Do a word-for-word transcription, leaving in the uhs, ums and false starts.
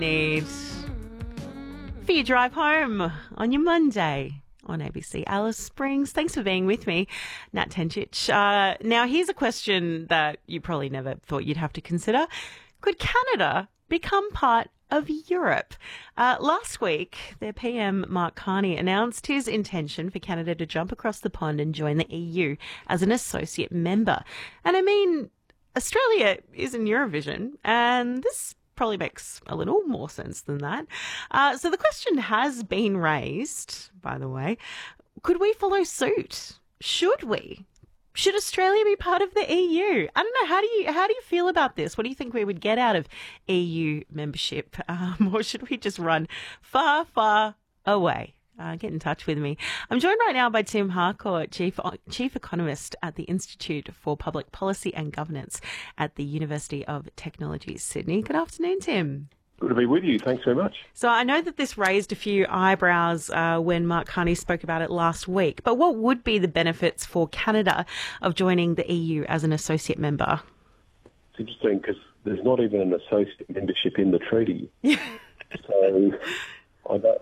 Need for your drive home on your Monday on A B C Alice Springs. Thanks for being with me, Nat Tencic. Uh, now, here's a question that you probably never thought you'd have to consider. Could Canada become part of Europe? Uh, last week, their P M, Mark Carney, announced his intention for Canada to jump across the pond and join the E U as an associate member. And I mean, Australia is in Eurovision, and this probably makes a little more sense than that. Uh, so the question has been raised, by the way, could we follow suit? Should we? Should Australia be part of the E U? I don't know. How do you how do you feel about this? What do you think we would get out of E U membership? Um, or should we just run far, far away? Uh, get in touch with me. I'm joined right now by Tim Harcourt, Chief Chief Economist at the Institute for Public Policy and Governance at the University of Technology, Sydney. Good afternoon, Tim. Good to be with you. Thanks very much. So I know that this raised a few eyebrows uh, when Mark Carney spoke about it last week, but what would be the benefits for Canada of joining the E U as an associate member? It's interesting because there's not even an associate membership in the treaty. so I don't,